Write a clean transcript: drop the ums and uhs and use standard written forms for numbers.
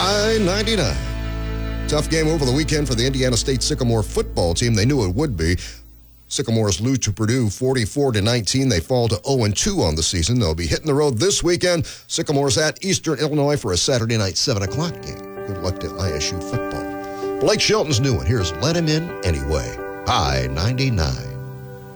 I-99. Tough game over the weekend for the Indiana State Sycamore football team. They knew it would be. Sycamores lose to Purdue 44-19. They fall to 0-2 on the season. They'll be hitting the road this weekend. Sycamores at Eastern Illinois for a Saturday night 7 o'clock game. Good luck to ISU football. Blake Shelton's new one. Here's Let Him In Anyway. I-99.